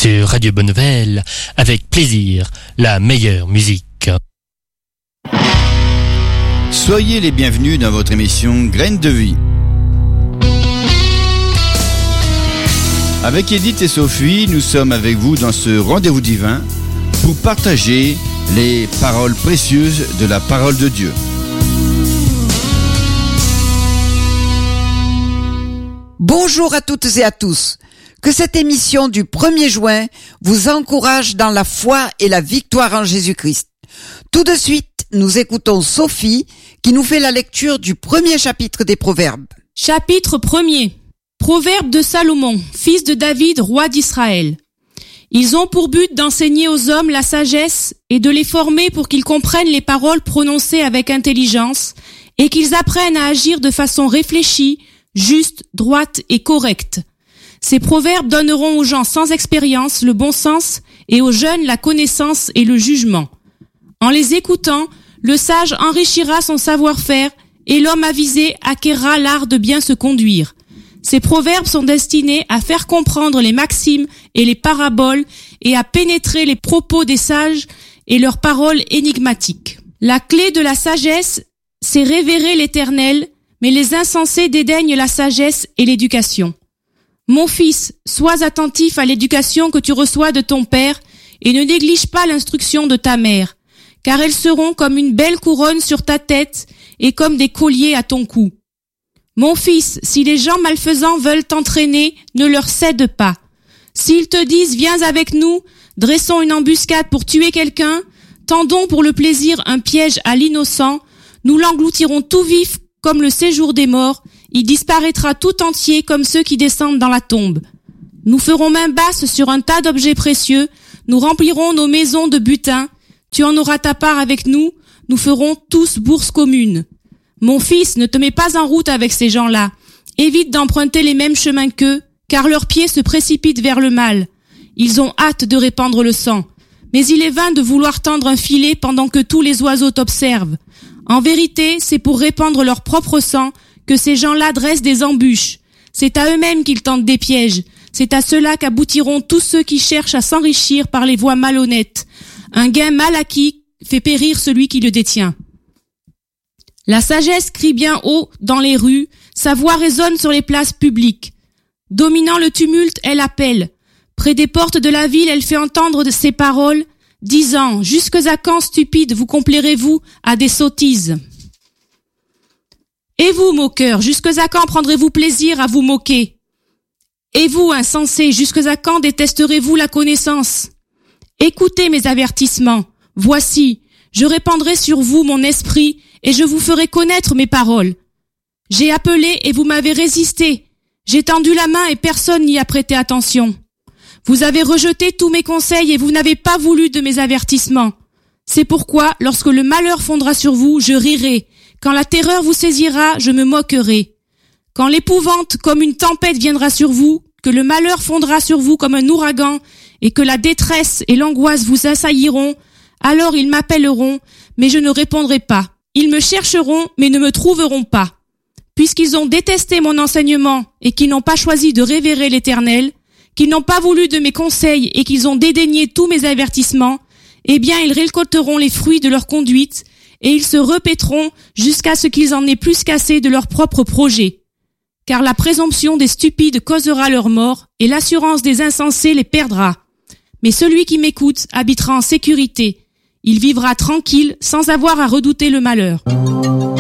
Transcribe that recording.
sur Radio Bonne Nouvelle, avec plaisir, la meilleure musique. Soyez les bienvenus dans votre émission Graines de Vie. Avec Edith et Sophie, nous sommes avec vous dans ce rendez-vous divin pour partager les paroles précieuses de la parole de Dieu. Bonjour à toutes et à tous. Que cette émission du 1er juin vous encourage dans la foi et la victoire en Jésus-Christ. Tout de suite, nous écoutons Sophie qui nous fait la lecture du premier chapitre des Proverbes. Chapitre 1er. Proverbes de Salomon, fils de David, roi d'Israël. Ils ont pour but d'enseigner aux hommes la sagesse et de les former pour qu'ils comprennent les paroles prononcées avec intelligence et qu'ils apprennent à agir de façon réfléchie, juste, droite et correcte. Ces proverbes donneront aux gens sans expérience le bon sens et aux jeunes la connaissance et le jugement. En les écoutant, le sage enrichira son savoir-faire et l'homme avisé acquérera l'art de bien se conduire. Ces proverbes sont destinés à faire comprendre les maximes et les paraboles et à pénétrer les propos des sages et leurs paroles énigmatiques. La clé de la sagesse, c'est révérer l'Éternel, mais les insensés dédaignent la sagesse et l'éducation. Mon fils, sois attentif à l'éducation que tu reçois de ton père et ne néglige pas l'instruction de ta mère, car elles seront comme une belle couronne sur ta tête et comme des colliers à ton cou. Mon fils, si les gens malfaisants veulent t'entraîner, ne leur cède pas. S'ils te disent « Viens avec nous, dressons une embuscade pour tuer quelqu'un, tendons pour le plaisir un piège à l'innocent, nous l'engloutirons tout vif comme le séjour des morts, il disparaîtra tout entier comme ceux qui descendent dans la tombe. Nous ferons main basse sur un tas d'objets précieux, nous remplirons nos maisons de butin, tu en auras ta part avec nous, nous ferons tous bourse commune. Mon fils, ne te mets pas en route avec ces gens-là. Évite d'emprunter les mêmes chemins qu'eux, car leurs pieds se précipitent vers le mal. Ils ont hâte de répandre le sang. Mais il est vain de vouloir tendre un filet pendant que tous les oiseaux t'observent. En vérité, c'est pour répandre leur propre sang que ces gens-là dressent des embûches. C'est à eux-mêmes qu'ils tentent des pièges. C'est à cela qu'aboutiront tous ceux qui cherchent à s'enrichir par les voies malhonnêtes. Un gain mal acquis fait périr celui qui le détient. La sagesse crie bien haut dans les rues, sa voix résonne sur les places publiques. Dominant le tumulte, elle appelle. Près des portes de la ville, elle fait entendre ses paroles, disant « Jusque à quand, stupides, vous complairez-vous à des sottises ?» Et vous, moqueurs, jusque à quand prendrez-vous plaisir à vous moquer? Et vous, insensés, jusque à quand détesterez-vous la connaissance? Écoutez mes avertissements. Voici, je répandrai sur vous mon esprit et je vous ferai connaître mes paroles. J'ai appelé et vous m'avez résisté. J'ai tendu la main et personne n'y a prêté attention. Vous avez rejeté tous mes conseils et vous n'avez pas voulu de mes avertissements. C'est pourquoi, lorsque le malheur fondra sur vous, je rirai. Quand la terreur vous saisira, je me moquerai. Quand l'épouvante comme une tempête viendra sur vous, que le malheur fondra sur vous comme un ouragan, et que la détresse et l'angoisse vous assailliront, alors ils m'appelleront, mais je ne répondrai pas. Ils me chercheront, mais ne me trouveront pas. Puisqu'ils ont détesté mon enseignement et qu'ils n'ont pas choisi de révérer l'Éternel, qu'ils n'ont pas voulu de mes conseils et qu'ils ont dédaigné tous mes avertissements, eh bien ils récolteront les fruits de leur conduite et ils se répéteront jusqu'à ce qu'ils en aient plus qu'assez de leurs propres projets. Car la présomption des stupides causera leur mort et l'assurance des insensés les perdra. Mais celui qui m'écoute habitera en sécurité. Il vivra tranquille sans avoir à redouter le malheur.